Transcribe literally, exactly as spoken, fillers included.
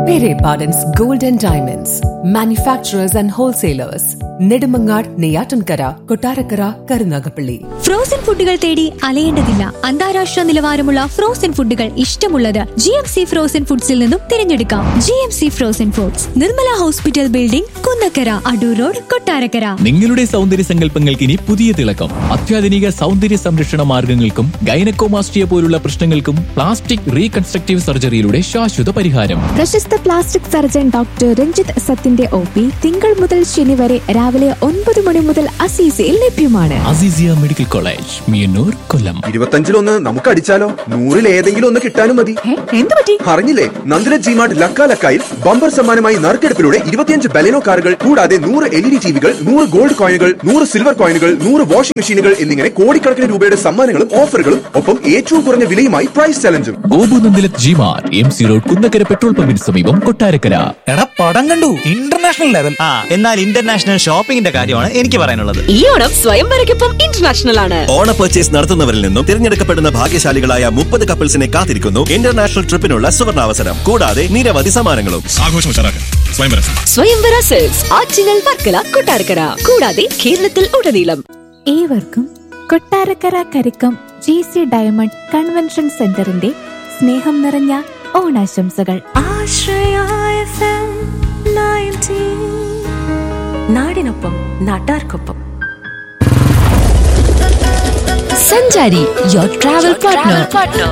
Pere Pardon's Gold and Diamonds, manufacturers and wholesalers. Nedumangad, Neyyattinkara, Kottarakkara, Karunagappally. Frozen ഫുഡുകൾ തേടി അലയേണ്ടതില്ല. അന്താരാഷ്ട്ര നിലവാരമുള്ള ഫ്രോസൺ ഫുഡുകൾ ഇഷ്ടമുള്ളത് ജി എം സി ഫ്രോസൺ ഫുഡ്സിൽ നിന്നും തിരഞ്ഞെടുക്കാം. G M C frozen foods, Nirmala hospital building, Kunnakkara, Adoor road, Kottarakkara. നിങ്ങളുടെ സൗന്ദര്യ സങ്കല്പങ്ങൾക്ക് ഇനി പുതിയ തിളക്കം. അത്യാധുനിക സൗന്ദര്യ സംരക്ഷണ മാർഗങ്ങൾക്കും ഗൈനക്കോമാസ്റ്റിയ പോലുള്ള പ്രശ്നങ്ങൾക്കും പ്ലാസ്റ്റിക് റീകൺസ്ട്രക്റ്റീവ് സർജറിയിലൂടെ ശാശ്വത പരിഹാരം. പ്രശസ്ത plastic surgeon doctor Ranjith സത്തിന്റെ O P തിങ്കൾ മുതൽ ശനി വരെ രാവിലെ ഒൻപത് മണി മുതൽ അസീസിയിൽ ലഭ്യമാണ്. അസീസിയ മെഡിക്കൽ കോളേജ്, മിയന്നൂർ, കൊല്ലം. ഇരുപത്തഞ്ചിലൊന്ന് നമുക്ക് അടിച്ചാലോ? നൂറിൽ ഏതെങ്കിലും ഒന്ന് കിട്ടാനും മതി. എന്ത് പറ്റി? അറിഞ്ഞില്ലേ? നന്ദില ജിമാർട്ട് ലക്ക ലക്കായിൽ ബമ്പർ സമ്മാനമായി നറുക്കെടുപ്പിലൂടെ ഇരുപത്തിയഞ്ച് ബലെനോ കാറുകൾ കൂടാതെ നൂറ് എൽ ഇ ഡി ടിവികൾ, നൂറ് ഗോൾഡ് കോയിനുകൾ, നൂറ് സിൽവർ കോയിനുകൾ, നൂറ് വാഷിംഗ് മെഷീനുകൾ എന്നിങ്ങനെ കോടിക്കണക്കിന് രൂപയുടെ സമ്മാനങ്ങളും ഓഫറുകളും ഒപ്പം ഏറ്റവും കുറഞ്ഞ വിലയുമായി price ചലഞ്ചും. Gopu Nandila G-Mart, M C road, Kunnakkara petrol പമ്പിന് സമീപം, കൊട്ടാരക്കര. എടാ പടം കണ്ടു, ഇന്റർനാഷണൽ ലെവൽ. ആ എന്നാൽ ഇന്റർനാഷണൽ ഷോപ്പിംഗിന്റെ കാര്യമാണ് എനിക്ക് പറയാനുള്ളത്. ഈ ഓണം സ്വയംവരയ്ക്കൊപ്പം ഇന്റർനാഷണൽ ആണ്. ഓണ പർച്ചേസ് നടത്തുന്നവരിൽ നിന്നും തിരഞ്ഞെടുക്കപ്പെടുന്ന ഭാഗ്യശാലികളായ മുപ്പത് കപ്പിൾസിനെ കാത്തിരിക്കുന്നു ഇന്റർനാഷണൽ ട്രിപ്പിനുള്ള സുവർണാവസരം. കൂടാതെ നിരവധി സമ്മാനങ്ങളും. ആഘോഷം സ്വയംവര സെൽസ്, ആറ്റിങ്ങൽ, വർക്കല, കൊട്ടാരക്കര, കൂടാതെ കേരളത്തിൽ ഉടനീളം. ഏവർക്കും Kottarakkara Karikkam G C diamond convention സെന്ററിന്റെ സ്നേഹം നിറഞ്ഞ ഓണാശംസകൾ. നാടിനൊപ്പം, നാട്ടാർക്കൊപ്പം. സഞ്ചാരി, യുവർ ട്രാവൽ പാർട്ട്ണർ.